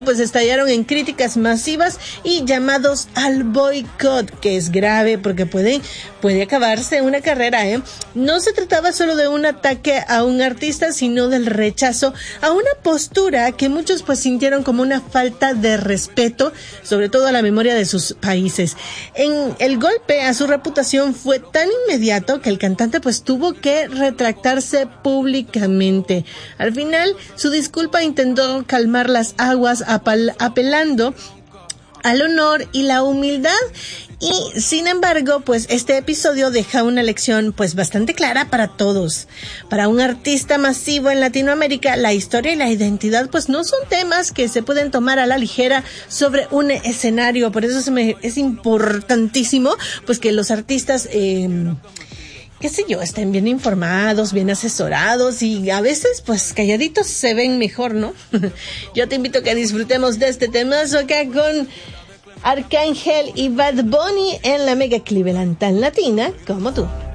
pues estallaron en críticas masivas y llamados al boicot, que es grave porque puede acabarse una carrera, No se trataba solo de un ataque a un artista, sino del rechazo a una postura que muchos pues sintieron como una falta de respeto, sobre todo a la memoria de sus países. El golpe a su reputación fue tan inmediato que el cantante pues tuvo que retractarse públicamente. Al final, su disculpa intentó calmar las aguas apelando al honor y la humildad, y sin embargo pues este episodio deja una lección pues bastante clara para todos. Para un artista masivo en Latinoamérica, la historia y la identidad pues no son temas que se pueden tomar a la ligera sobre un escenario. Por eso es importantísimo pues que los artistas estén bien informados, bien asesorados, y a veces pues calladitos se ven mejor, ¿no? Yo te invito a que disfrutemos de este temazo acá con Arcángel y Bad Bunny en la Mega Cleveland, tan latina como tú.